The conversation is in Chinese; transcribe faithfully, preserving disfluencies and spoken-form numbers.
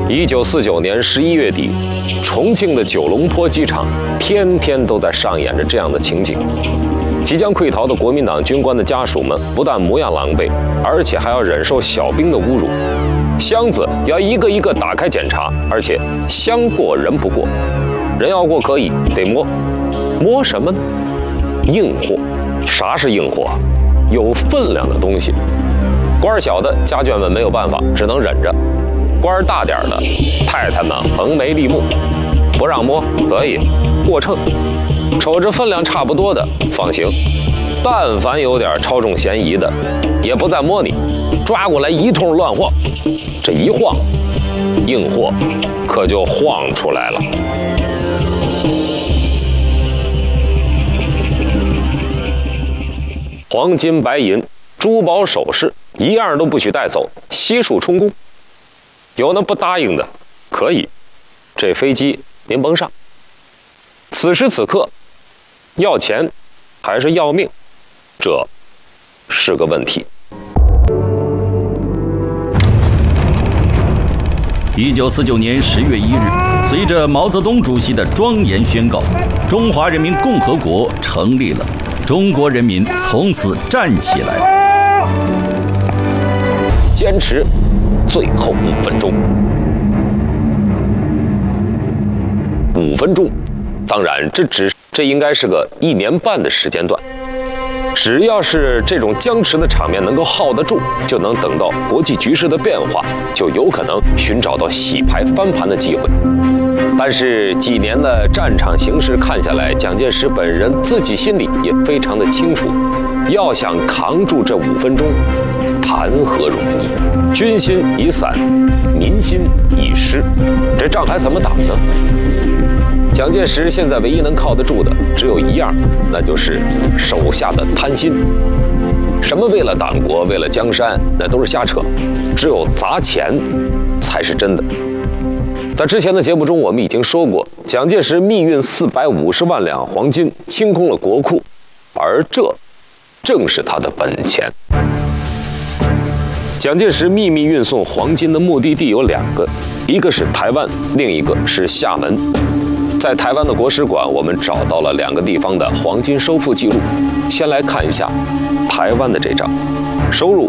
一九四九年十一月底，重庆的九龙坡机场天天都在上演着这样的情景。即将溃逃的国民党军官的家属们不但模样狼狈，而且还要忍受小兵的侮辱。箱子要一个一个打开检查，而且箱过人不过，人要过可以，得摸。摸什么呢？硬货。啥是硬货？有分量的东西。官小的家眷们没有办法，只能忍着。官大点的太太们横眉立目，不让摸可以过秤，瞅着分量差不多的放行，但凡有点超重嫌疑的，也不再摸你，抓过来一通乱晃。这一晃，硬货可就晃出来了。黄金白银、珠宝首饰一样都不许带走，悉数充公。有那不答应的，可以，这飞机您甭上。此时此刻，要钱还是要命，这是个问题。 一九四九年十月一日，随着毛泽东主席的庄严宣告，中华人民共和国成立了。中国人民从此站起来， 坚持最后五分钟。五分钟，当然这只这应该是个一年半的时间段。只要是这种僵持的场面能够耗得住，就能等到国际局势的变化，就有可能寻找到洗牌翻盘的机会。但是几年的战场形势看下来，蒋介石本人自己心里也非常的清楚，要想扛住这五分钟，谈何容易？军心已散，民心已失，这仗还怎么打呢？蒋介石现在唯一能靠得住的只有一样，那就是手下的贪心。什么为了党国，为了江山，那都是瞎扯，只有砸钱才是真的。在之前的节目中，我们已经说过，蒋介石密运四百五十万两黄金，清空了国库，而这正是他的本钱。蒋介石秘密运送黄金的目的地有两个，一个是台湾，另一个是厦门。在台湾的国史馆，我们找到了两个地方的黄金收付记录。先来看一下台湾的这张，收入